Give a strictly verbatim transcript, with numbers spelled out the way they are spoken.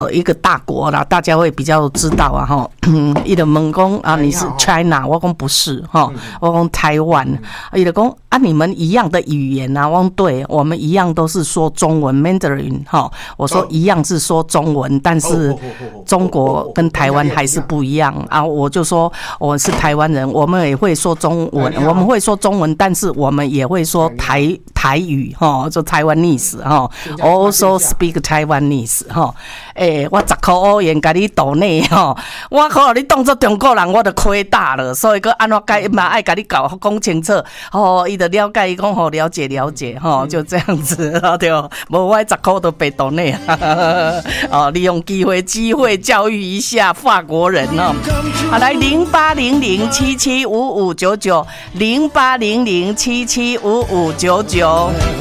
一个大国啦，大家会比较知道啊哈。伊就问讲啊，你是 China， 我讲不是哈，我讲台湾。伊就讲啊，你们一样的语言啊，我讲对，我们一样都是说中文 Mandarin 哈。我说一样是说中文，但是中国跟台湾还是不一样啊。我就说我是台湾人，我们也会说中文，我们会说中文，但是我们也会说台台语哈，就台湾 Taiwanese 哈 ，also speak Taiwanese 哈。诶、欸，我十块欧元给你斗内吼，我可能你当作中国人，我就亏大了，所以个安怎解嘛爱给你搞讲清楚，吼，伊就了解伊讲吼，了解了解吼，就这样子对，无我十块都被斗内哦，利用机会机会教育一下法国人哦。好，来零八零零七七五五九九零八零零七七五五九九。